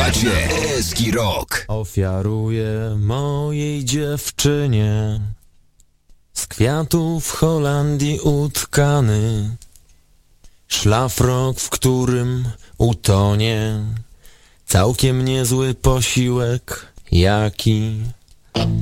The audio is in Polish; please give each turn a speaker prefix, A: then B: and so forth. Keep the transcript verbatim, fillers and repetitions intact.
A: Słuchacie Eski Rock.
B: Ofiaruję mojej dziewczynie z kwiatów Holandii utkany szlafrok, w którym utonie całkiem niezły posiłek, jaki